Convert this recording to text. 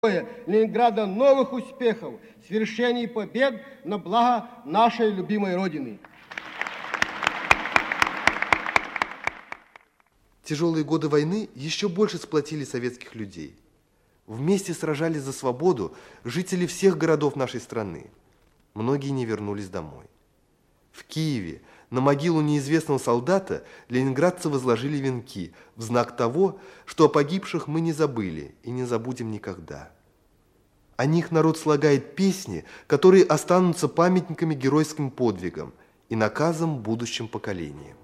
Ленинграда новых успехов, свершений побед на благо нашей любимой Родины. Тяжелые годы войны еще больше сплотили советских людей. Вместе сражались за свободу жители всех городов нашей страны. Многие не вернулись домой. В Киеве на могилу неизвестного солдата ленинградцы возложили венки в знак того, что о погибших мы не забыли и не забудем никогда. О них народ слагает песни, которые останутся памятниками геройским подвигам и наказом будущим поколениям.